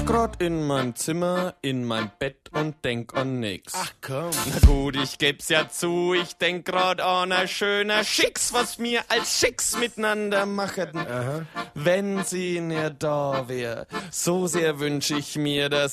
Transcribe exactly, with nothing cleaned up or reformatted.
hock grad in meinem Zimmer, in mein Bett und denk an nix. Ach komm. Na gut, ich geb's ja zu, ich denk grad an a schöner Schicks, was mir als Schicks miteinander machen. Aha. Wenn sie näher da wär, so sehr wünsch ich mir, dass